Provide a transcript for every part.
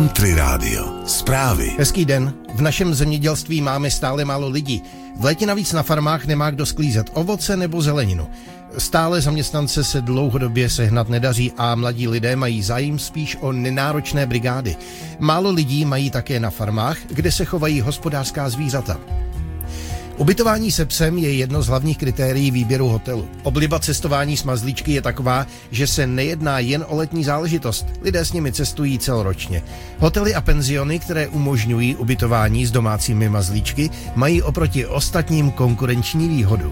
Country Radio. Zprávy. Hezký den. V našem zemědělství máme stále málo lidí. V létě navíc na farmách nemá kdo sklízet ovoce nebo zeleninu. Stále zaměstnance se dlouhodobě sehnat nedaří a mladí lidé mají zájem spíš o nenáročné brigády. Málo lidí mají také na farmách, kde se chovají hospodářská zvířata. Ubytování se psem je jedno z hlavních kritérií výběru hotelu. Obliba cestování s mazlíčky je taková, že se nejedná jen o letní záležitost. Lidé s nimi cestují celoročně. Hotely a penziony, které umožňují ubytování s domácími mazlíčky, mají oproti ostatním konkurenční výhodu.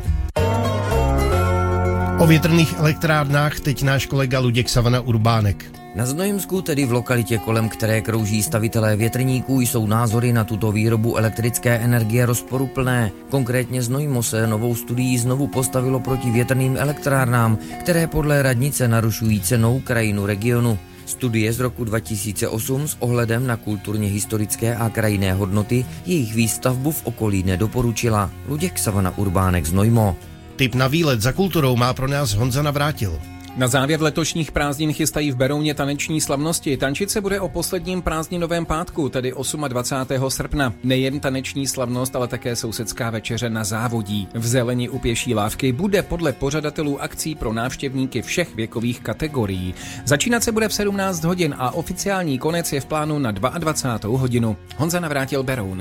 O větrných elektrárnách teď náš kolega Luděk Savana Urbánek. Na Znojemsku, tedy v lokalitě, kolem které krouží stavitelé větrníků, jsou názory na tuto výrobu elektrické energie rozporuplné. Konkrétně Znojmo se novou studií znovu postavilo proti větrným elektrárnám, které podle radnice narušují cennou krajinu regionu. Studie z roku 2008 s ohledem na kulturně historické a krajinné hodnoty jejich výstavbu v okolí nedoporučila. Luděk Savana Urbánek, Znojmo. Tip na výlet za kulturou má pro nás Honza Navrátil. Na závěr letošních prázdnin chystají v Berouně taneční slavnosti. Tančit se bude o posledním prázdninovém pátku, tedy 28. srpna. Nejen taneční slavnost, ale také sousedská večeře na Závodí. V Zeleni u pěší lávky bude podle pořadatelů akcí pro návštěvníky všech věkových kategorií. Začínat se bude v 17 hodin a oficiální konec je v plánu na 22. hodinu. Honza Navrátil, Beroun.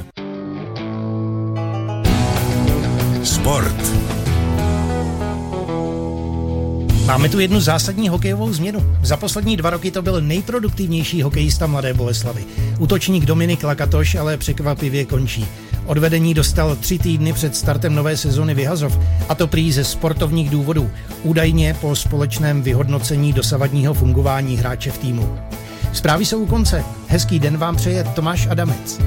Sport. Máme tu jednu zásadní hokejovou změnu. Za poslední 2 roky to byl nejproduktivnější hokejista Mladé Boleslavi. Útočník Dominik Lakatoš ale překvapivě končí. Od vedení dostal 3 týdny před startem nové sezony vyhazov, a to prý ze sportovních důvodů. Údajně po společném vyhodnocení dosavadního fungování hráče v týmu. Zprávy jsou u konce. Hezký den vám přeje Tomáš Adamec.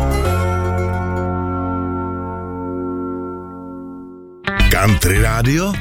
Country Radio